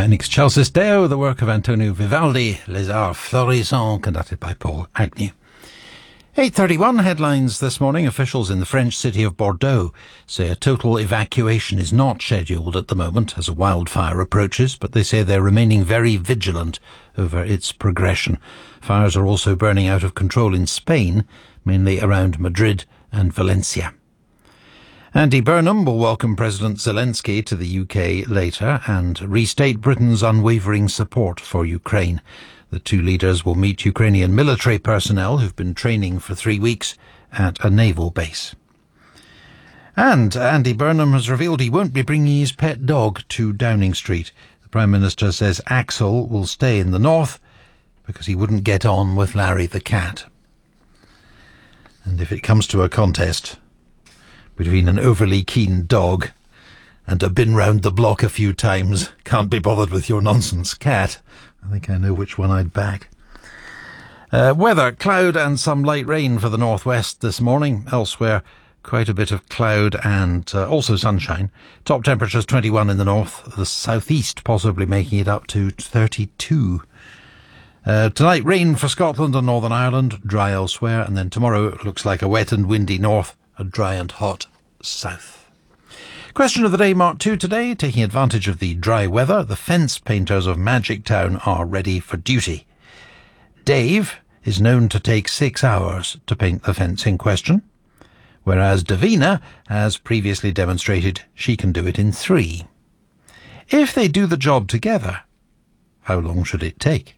Nix Chelsis Deo, the work of Antonio Vivaldi, Les Arts Florissants, conducted by Paul Agnew. 8:31 headlines this morning. Officials in the French city of Bordeaux say a total evacuation is not scheduled at the moment as a wildfire approaches, but they say they're remaining very vigilant over its progression. Fires are also burning out of control in Spain, mainly around Madrid and Valencia. Andy Burnham will welcome President Zelensky to the UK later and restate Britain's unwavering support for Ukraine. The two leaders will meet Ukrainian military personnel who've been training for 3 weeks at a naval base. And Andy Burnham has revealed he won't be bringing his pet dog to Downing Street. The Prime Minister says Axel will stay in the north because he wouldn't get on with Larry the cat. And if it comes to a contest between an overly keen dog and a been round the block a few times, can't be bothered with your nonsense cat, I think I know which one I'd back. Weather, cloud and some light rain for the northwest this morning. Elsewhere, quite a bit of cloud and also sunshine. Top temperatures 21 in the north, the southeast possibly making it up to 32. Tonight, rain for Scotland and Northern Ireland, dry elsewhere, and then tomorrow it looks like a wet and windy north, a dry and hot south. Question of the day, Mark 2 today. Taking advantage of the dry weather, the fence painters of Magic Town are ready for duty. Dave is known to take 6 hours to paint the fence in question, whereas Davina has previously demonstrated she can do it in 3. If they do the job together, how long should it take?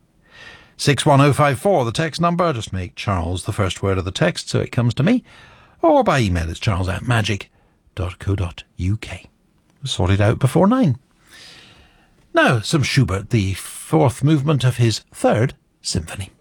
61054, the text number. Just make Charles the first word of the text so it comes to me. Or by email, it's charles@magic.co.uk. Sort it out before 9. Now, some Schubert, the 4th movement of his 3rd symphony.